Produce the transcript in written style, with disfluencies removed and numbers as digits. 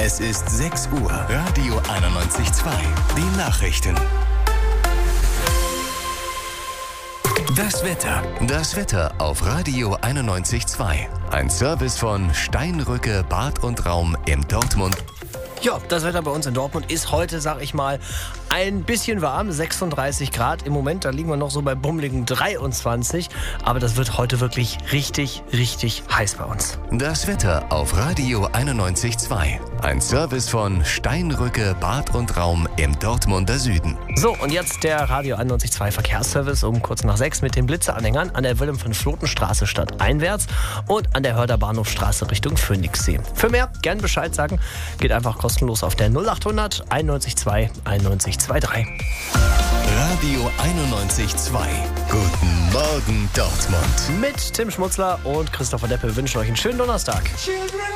Es ist 6 Uhr. Radio 91.2. Die Nachrichten. Das Wetter. Das Wetter auf Radio 91.2. Ein Service von Steinrücke Bad und Raum im Dortmund. Ja, das Wetter bei uns in Dortmund ist heute, sag ich mal, ein bisschen warm, 36 Grad. Im Moment, da liegen wir noch so bei bummeligen 23. Aber das wird heute wirklich richtig, richtig heiß bei uns. Das Wetter auf Radio 91.2. Ein Service von Steinrücke Bad und Raum im Dortmunder Süden. So, und jetzt der Radio 91.2 Verkehrsservice um kurz nach 6 mit den Blitzeanhängern an der Willem von Flotenstraße stadteinwärts und an der Hörder Bahnhofstraße Richtung Phoenixsee. Für mehr gern Bescheid sagen, geht einfach kostenlos auf der 0800 91.2 91.23. Radio 91.2. Guten Morgen Dortmund. Mit Tim Schmutzler und Christopher Deppe wünschen euch einen schönen Donnerstag.